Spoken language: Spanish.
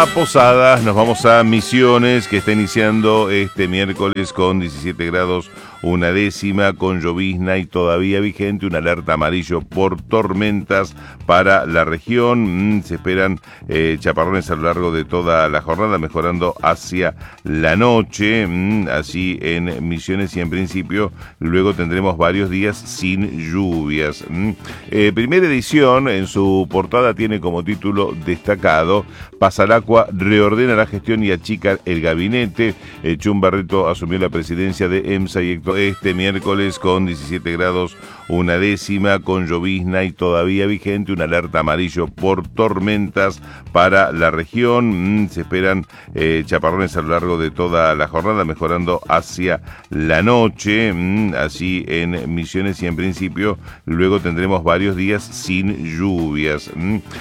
Posadas, nos vamos a Misiones, que está iniciando este miércoles con 17 grados una décima, con llovizna y todavía vigente una alerta amarillo por tormentas para la región. Se esperan chaparrones a lo largo de toda la jornada, mejorando hacia la noche, así en Misiones, y en principio luego tendremos varios días sin lluvias. Primera edición, en su portada tiene como título destacado: Pasalacqua reordena la gestión y achica el gabinete. Chum Barreto asumió la presidencia de EMSA y este miércoles con 17 grados una décima, con llovizna y todavía vigente una alerta amarillo por tormentas para la región. Se esperan chaparrones a lo largo de toda la jornada, mejorando hacia la noche, así en Misiones, y en principio luego tendremos varios días sin lluvias.